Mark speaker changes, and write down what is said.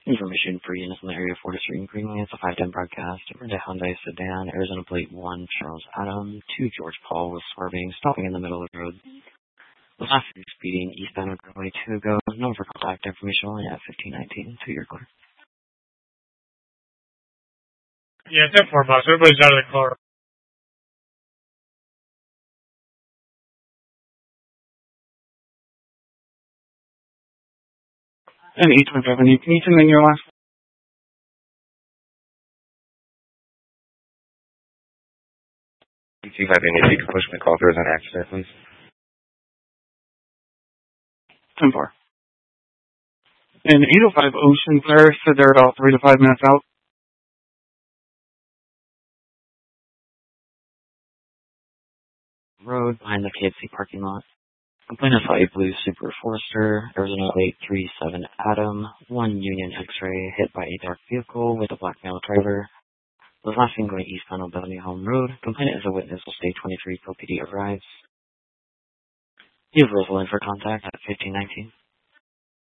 Speaker 1: Information for units in the area 4 Street and Greenway. It's a 510 broadcast. Hyundai Hyundai sedan, Arizona plate 1, Charles Adam, 2 George Paul was swerving, stopping in the middle of the road. Was last speeding eastbound of Greenway 2 ago. Known for contact information only at 1519 to your car.
Speaker 2: Yeah, 10-4 box. Everybody's out of the car.
Speaker 3: And 827, can you send in your last?
Speaker 4: Do you have any you can push me call if there's an accident, please?
Speaker 3: 10-4. And 805 Ocean Flare said they're about 3 to 5 minutes out.
Speaker 1: Road behind the KFC parking lot. Complainant saw a blue Super Forester, Arizona 837 Adam, 1 Union X-ray, hit by a dark vehicle with a black male driver. Was last seen going eastbound on Bellamy Home Road. Complainant is a witness. Will stay 23 till PD arrives. Give Rosalind for contact at 1519.